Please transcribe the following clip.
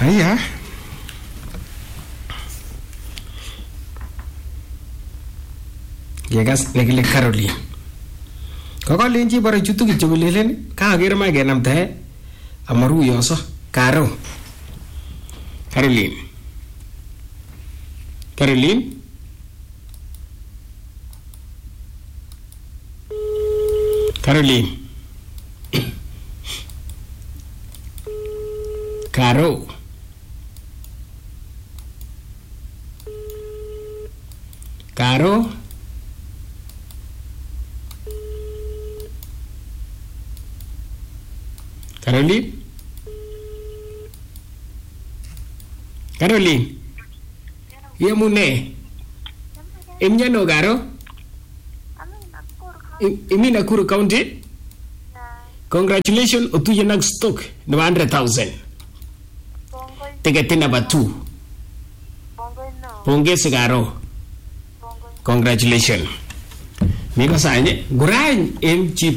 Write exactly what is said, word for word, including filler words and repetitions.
Haya. Yegas nekile Caroline. Kokolenji bore chutu kityo kolelen kager ma kenam tae amaruyoso Karo. Caroline. Caroline. Caroline. Caro. Caro. Caroline. Caroline. Yamune. Imnyano Caro? Imi Nakuru County? Congratulations, otuye nag stock no one hundred thousand. Ticket number two. Pongezi Caro. Congratulations. Miko sanye, gurain em chip